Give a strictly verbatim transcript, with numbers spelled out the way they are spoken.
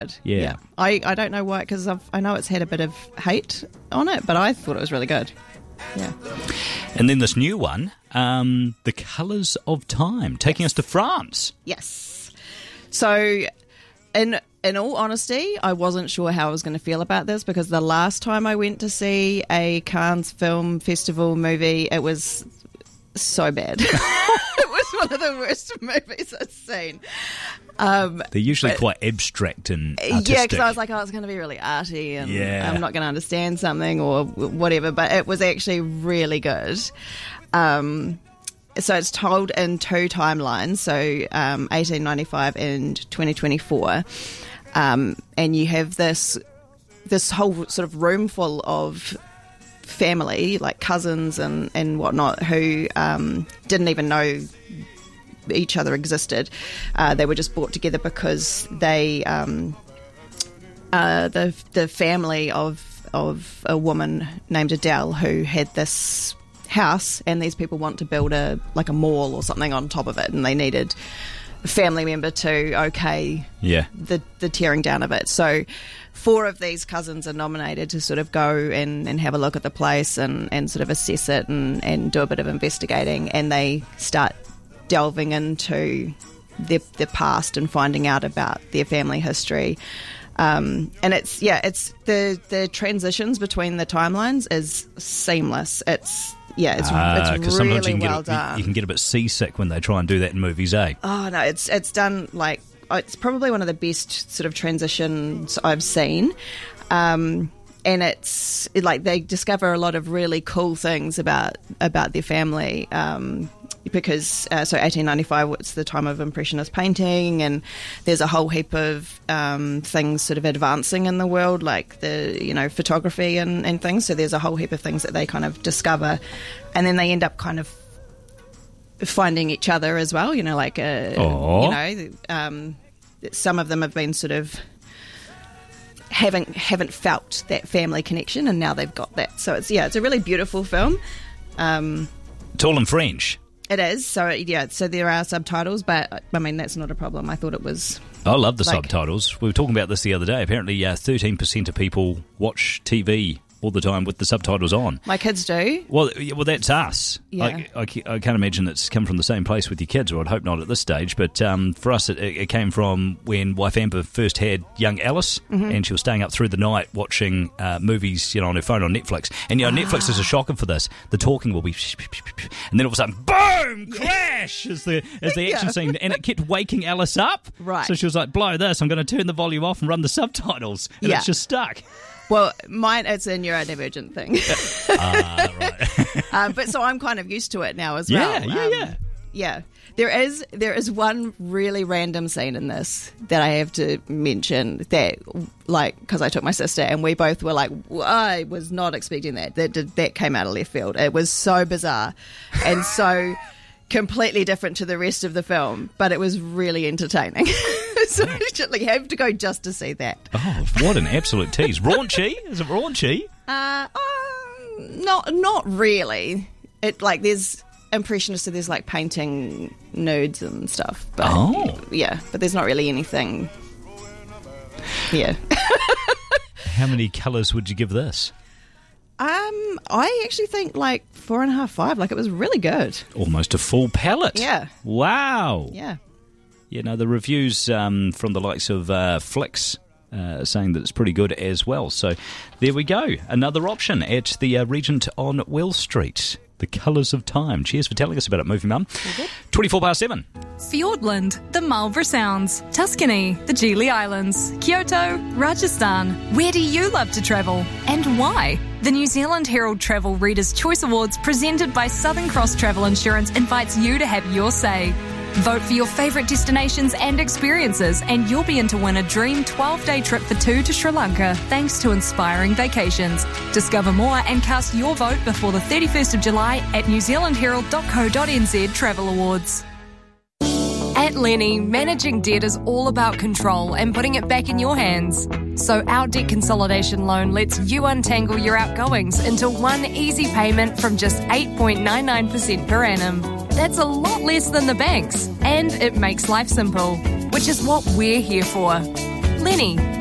Yeah. yeah. I, I don't know why, because I know it's had a bit of hate on it, but I thought it was really good. Yeah. And then this new one, um, The Colours of Time, taking us to France. Yes. So, in in all honesty, I wasn't sure how I was going to feel about this, because the last time I went to see a Cannes Film Festival movie, it was so bad. It was one of the worst movies I've seen. Um, They're usually but, quite abstract and artistic. Yeah, because I was like, oh, it's going to be really arty and yeah. I'm not going to understand something or whatever, but it was actually really good. Um, so it's told in two timelines, so um, eighteen ninety-five and twenty twenty-four. Um, and you have this this whole sort of room full of family, like cousins and, and whatnot, who um, didn't even know each other existed. Uh, they were just brought together because they, um, uh, the the family of of a woman named Adele who had this house, and these people want to build a like a mall or something on top of it, and they needed a family member to okay yeah. the the tearing down of it. So four of these cousins are nominated to sort of go and, and have a look at the place and, and sort of assess it and, and do a bit of investigating, and they start delving into their, their past and finding out about their family history. Um, and it's, yeah, it's the, the transitions between the timelines is seamless. It's, yeah, it's, ah, it's really really you well a, done. You can get a bit seasick when they try and do that in movies, eh? Oh, no, it's it's done like, it's probably one of the best sort of transitions I've seen. Um, and it's it, like they discover a lot of really cool things about, about their family. Um, because uh, so eighteen ninety-five, it's the time of Impressionist painting, and there's a whole heap of um, things sort of advancing in the world, like the you know photography and, and things. So there's a whole heap of things that they kind of discover, and then they end up kind of finding each other as well. You know, like uh, Aww. you know, um, some of them have been sort of haven't haven't felt that family connection, and now they've got that. So it's yeah, it's a really beautiful film. Um, it's all in French. It is. So, yeah, so there are subtitles, but, I mean, that's not a problem. I thought it was... I love the like, subtitles. We were talking about this the other day. Apparently, uh, thirteen percent of people watch T V all the time with the subtitles on. My kids do. Well, well, that's us. Yeah. I, I, I can't imagine it's come from the same place with your kids, or I'd hope not at this stage. But um, for us, it, it came from when wife Amber first had young Alice, mm-hmm. and she was staying up through the night watching uh, movies, you know, on her phone on Netflix. And you know, ah. Netflix is a shocker for this. The talking will be, and then all of a sudden, boom, crash as the as the action yeah. scene, and it kept waking Alice up. Right. So she was like, "Blow this! I'm going to turn the volume off and run the subtitles," and yeah. it's just stuck. Well, mine, it's a neurodivergent thing. Ah, right. um, but so I'm kind of used to it now as yeah, well. Yeah, um, yeah, yeah. There is there is one really random scene in this that I have to mention that, like, because I took my sister and we both were like, I was not expecting that. That did, that came out of left field. It was so bizarre and so completely different to the rest of the film, but it was really entertaining. So you have to go just to see that. Oh, what an absolute tease. Raunchy? Is it raunchy? Uh, um, not not really. It like there's impressionists, so there's like painting nudes and stuff. But, oh. Yeah, but there's not really anything. Yeah. How many colours would you give this? Um, I actually think like four and a half, five. Like it was really good. Almost a full palette. Yeah. Wow. Yeah. You know, the reviews um, from the likes of uh, Flix uh, saying that it's pretty good as well. So there we go. Another option at the uh, Regent on Well Street. The Colours of Time. Cheers for telling us about it, Movie Mum. twenty-four past seven. Fiordland, the Marlborough Sounds, Tuscany, the Gili Islands, Kyoto, Rajasthan. Where do you love to travel and why? The New Zealand Herald Travel Readers' Choice Awards presented by Southern Cross Travel Insurance invites you to have your say. Vote for your favourite destinations and experiences and you'll be in to win a dream twelve-day trip for two to Sri Lanka thanks to Inspiring Vacations. Discover more and cast your vote before the thirty-first of July at new zealand herald dot co dot n z Travel Awards. At Lenny, managing debt is all about control and putting it back in your hands. So our debt consolidation loan lets you untangle your outgoings into one easy payment from just eight point nine nine percent per annum. That's a lot less than the banks, and it makes life simple, which is what we're here for. Lenny.